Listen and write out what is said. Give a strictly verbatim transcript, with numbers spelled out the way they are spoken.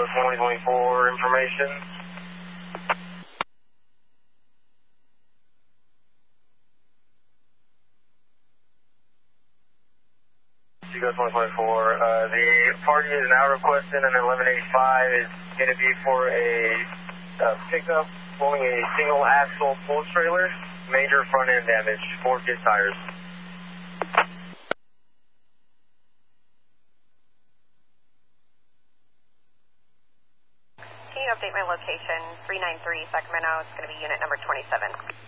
twenty twenty-four information. Seago twenty twenty-four, uh, the party is now requesting an eleven eighty-five. It's going to be for a uh, pickup pulling a single axle pull trailer, major front end damage, four kit tires. Can you update my location? three nine three Sacramento. It's going to be unit number twenty-seven.